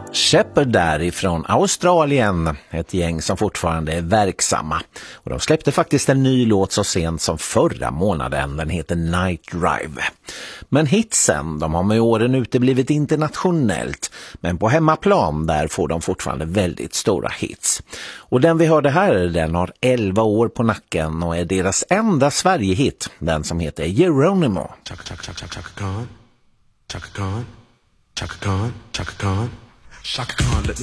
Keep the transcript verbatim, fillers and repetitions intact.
Shepherd därifrån Australien, ett gäng som fortfarande är verksamma. Och de släppte faktiskt en ny låt så sent som förra månaden, den heter Night Drive. Men hitsen, de har med åren ute blivit internationellt, men på hemmaplan där får de fortfarande väldigt stora hits. Och den vi hörde här, den har elva år på nacken och är deras enda Sverige-hit, den som heter Geronimo. Chaka chaka chaka chaka Khan, Chaka Khan, Chaka Khan, Chaka Khan, Chaka Khan, let